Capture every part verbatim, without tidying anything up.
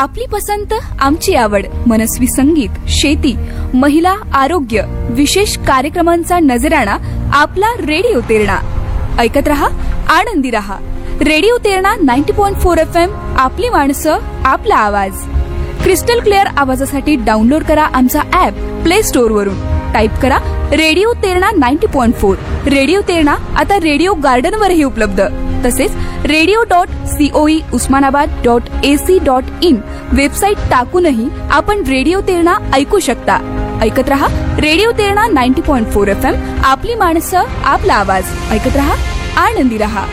आपली पसंत आमची आवड, मनस्वी संगीत, शेती, महिला, आरोग्य, विशेष कार्यक्रमांचा नजराणा आपला रेडिओ तेरणा. ऐकत रहा, आनंदी रहा. रेडिओ तेरणा नव्वद पॉइंट चार एफ एम. आपली माणसं, आपला आवाज. क्रिस्टल क्लिअर आवाजासाठी डाउनलोड करा आमचा ऍप प्ले स्टोअर वरून. टाईप करा रेडिओ तेरणा नव्वद पॉइंट चार. रेडिओ तेरणा आता रेडिओ गार्डन वरही उपलब्ध. तसेच radio dot COE Osmanabad dot AC dot in website टाकूनही आपण रेडिओ तेरणा ऐकू शकता. ऐकत रहा रेडिओ तेरणा नव्वद पॉइंट चार एफ एम. आपली माणसं, आपला आवाज. ऐकत रहा, आनंदी रहा.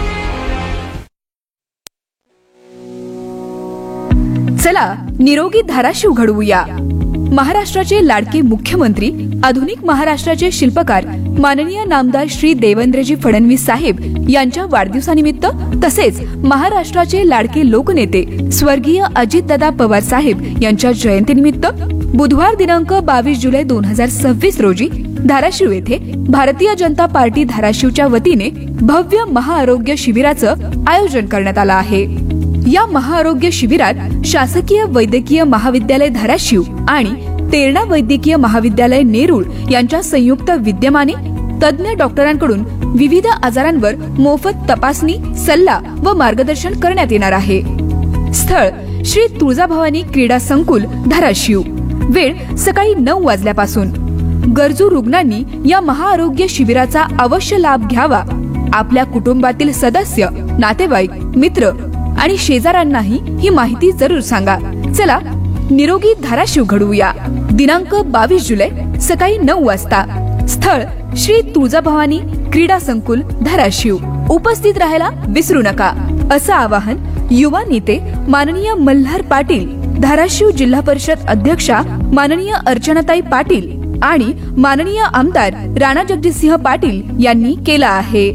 चला निरोगी धाराशिव घडवूया. महाराष्ट्राचे लाडके मुख्यमंत्री, आधुनिक महाराष्ट्राचे शिल्पकार माननीय नामदार श्री देवेंद्रजी फडणवीस साहेब यांच्या वाढदिवसानिमित्त, तसेच महाराष्ट्राचे लाडके लोकनेते स्वर्गीय अजितदादा पवार साहेब यांच्या जयंतीनिमित्त बुधवार दिनांक बावीस जुलै दोन हजार सव्वीस रोजी धाराशिव येथे भारतीय जनता पार्टी धाराशिवच्या वतीने भव्य महाआरोग्य शिबिराचं आयोजन करण्यात आलं आहे. या महाआरोग्य शिबिरात शासकीय वैद्यकीय महाविद्यालय धाराशिव आणि तेरणा वैद्यकीय महाविद्यालय नेरूळ यांच्या संयुक्त विद्यमाने तज्ज्ञ डॉक्टरांकडून विविध आजारांवर मोफत तपासणी, सल्ला व मार्गदर्शन करण्यात येणार आहे. स्थळ श्री तुळजाभवानी क्रीडा संकुल धाराशिव. वेळ सकाळी नऊ वाजल्यापासून. गरजू रुग्णांनी या महाआरोग्य शिबिराचा अवश्य लाभ घ्यावा. आपल्या कुटुंबातील सदस्य, नातेवाईक, मित्र आणि शेजाऱ्यांनाही ही माहिती जरूर सांगा. चला निरोगी धाराशिव घडवूया. दिनांक बावीस जुलै सकाळी नऊ वाजता. स्थळ श्री तुळजाभवानी क्रीडा संकुल धाराशिव. उपस्थित राहायला विसरू नका, असं आवाहन युवा नेते माननीय मल्हार पाटील, धाराशिव जिल्हा परिषद अध्यक्षा माननीय अर्चनाताई पाटील आणि माननीय आमदार राणा जगजितसिंह पाटील यांनी केला आहे.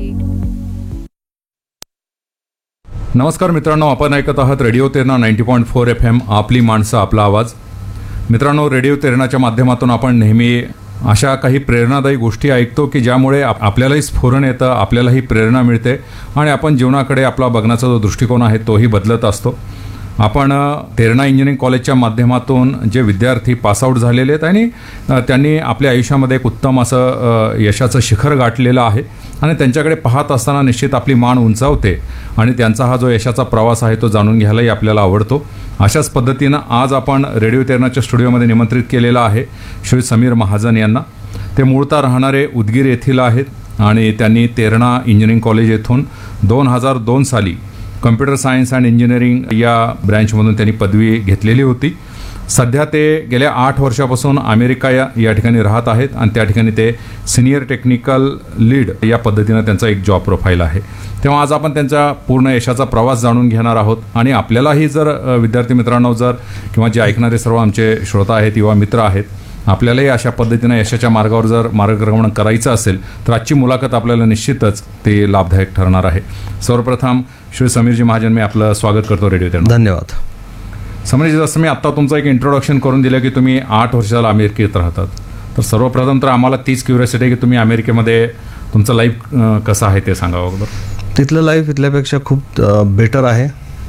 नमस्कार मित्रांनो, आपण ऐकत आहात रेडिओ तेरणा नव्वद पॉइंट चार एफ एम. आपली माणसं, आपला आवाज. मित्रांनो, रेडिओ तेरणाच्या माध्यमातून आपण नेहमी अशा काही प्रेरणादायी गोष्टी ऐकतो की ज्यामुळे आपल्यालाही स्फुरण येतं, आपल्यालाही प्रेरणा मिळते आणि आपण जीवनाकडे आपला बघण्याचा जो दृष्टिकोन आहे तोही बदलत असतो. आपण तेरणा इंजिनिअरिंग कॉलेजच्या माध्यमातून जे विद्यार्थी पासआउट झालेले आहेत आणि त्यांनी आपल्या आयुष्यामध्ये एक उत्तम असं यशाचं शिखर गाठलेलं आहे आणि त्यांच्याकडे पाहत असताना निश्चित आपली मान उंचावते आणि त्यांचा हा जो यशाचा प्रवास आहे तो जाणून घ्यायलाही आपल्याला आवडतो. अशाच पद्धतीनं आज आपण रेडिओ तेरणाच्या स्टुडिओमध्ये निमंत्रित केलेलं आहे श्री समीर महाजन यांना. ते मूळतः राहणारे उदगीर येथील आहेत आणि त्यांनी तेरणा इंजिनिअरिंग कॉलेज येथून दोन हजार दोन साली कम्प्युटर सायन्स अँड इंजिनिअरिंग या ब्रँचमधून त्यांनी पदवी घेतलेली होती. सध्या ते गेल्या आठ वर्षापासून अमेरिका या या ठिकाणी राहत आहेत आणि त्या ठिकाणी ते सिनियर टेक्निकल लीड या पद्धतीनं त्यांचा एक जॉब प्रोफाईल आहे. तेव्हा आज आपण त्यांचा पूर्ण यशाचा प्रवास जाणून घेणार आहोत आणि आपल्यालाही जर विद्यार्थी मित्रांनो जर किंवा जे ऐकणारे सर्व आमचे श्रोता आहेत, युवा मित्र आहेत, आपल्यालाही अशा पद्धतीनं यशाच्या मार्गावर जर मार्गक्रमण करायचं असेल तर आजची मुलाखत आपल्याला निश्चितच ते लाभदायक ठरणार आहे. सर्वप्रथम श्री समीरजी महाजन, मी आपलं स्वागत करतो रेडिओ तेरणा. धन्यवाद. समीरजी, जसं मी आत्ता तुमचं एक इंट्रोडक्शन करून दिलं की तुम्ही आठ वर्षाला अमेरिकेत राहतात, तर सर्वप्रथम तर आम्हाला तीच क्युरियोसिटी आहे की तुम्ही अमेरिकेमध्ये तुमचं लाईफ कसं आहे ते सांगावं अगोदर. तिथलं लाईफ इथल्यापेक्षा खूप बेटर आहे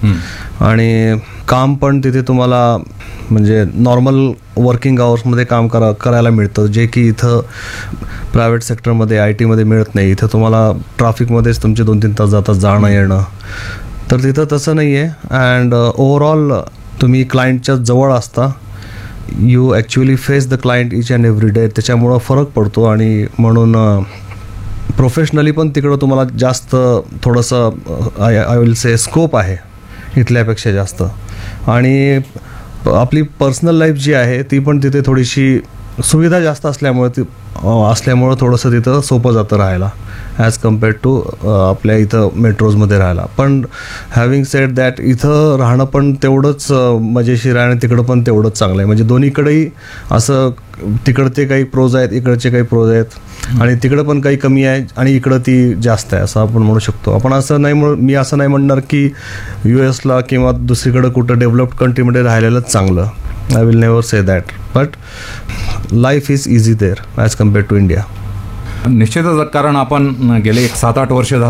आणि काम पण तिथे तुम्हाला म्हणजे नॉर्मल वर्किंग आवर्समध्ये काम करा करायला मिळतं, जे की इथं प्रायव्हेट सेक्टरमध्ये आय टीमध्ये मिळत नाही. इथं तुम्हाला ट्रॅफिकमध्येच तुमचे दोन तीन तास जातात जाणं येणं, तर तिथं तसं नाही आहे. अँड ओव्हरऑल तुम्ही क्लायंटच्या जवळ असता, you actually face the client each and every day. त्याच्यामुळं फरक पडतो आणि म्हणून प्रोफेशनली पण तिकडं तुम्हाला जास्त थोडंसं I I will say scope आहे इथल्यापेक्षा जास्त. आणि आपली पर्सनल लाईफ जी आहे ती पण तिथे थोडीशी सुविधा जास्त असल्यामुळे ती असल्यामुळं थोडंसं तिथं सोपं जातं राहायला ॲज कम्पेअर्ड टू आपल्या इथं मेट्रोजमध्ये राहायला. पण हॅव्हिंग सेड दॅट इथं राहणं पण तेवढंच मजेशीर आहे आणि तिकडं पण तेवढंच चांगलं आहे. म्हणजे दोन्हीकडेही असं तिकडचे काही प्रोज आहेत, इकडचे काही प्रोज आहेत आणि तिकडं पण काही कमी आहे आणि इकडं ती जास्त आहे असं आपण म्हणू शकतो. आपण असं नाही म्हण मी असं नाही म्हणणार की यू एसला किंवा दुसरीकडं कुठं डेव्हलप्ड कंट्रीमध्ये राहिलेलंच चांगलं. I will never say that, but life is easy there as compared to India. निश्चितच, कारण आपण गेले एक सात आठ वर्ष